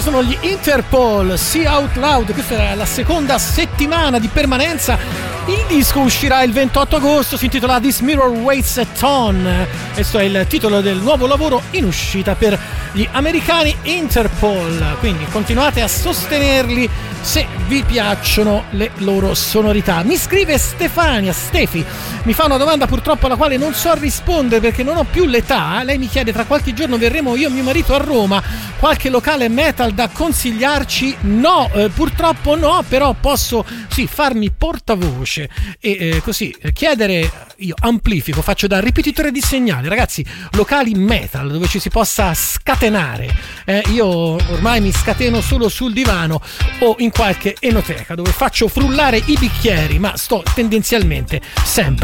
sono gli Interpol, See Out Loud. Questa è la seconda settimana di permanenza. Il disco uscirà il 28 agosto, si intitola This Mirror Weighs a Ton. Questo è il titolo del nuovo lavoro in uscita per gli americani Interpol, quindi continuate a sostenerli se vi piacciono le loro sonorità. Mi scrive Stefania, Stefi, mi fa una domanda purtroppo alla quale non so rispondere perché non ho più l'età. Lei mi chiede: tra qualche giorno verremo io e mio marito a Roma, qualche locale metal da consigliarci? No, purtroppo no, però posso sì farmi portavoce e così chiedere. Io amplifico, faccio da ripetitore di segnali, ragazzi, locali metal dove ci si possa scatenare. Io ormai mi scateno solo sul divano o in qualche enoteca dove faccio frullare i bicchieri, ma sto tendenzialmente sempre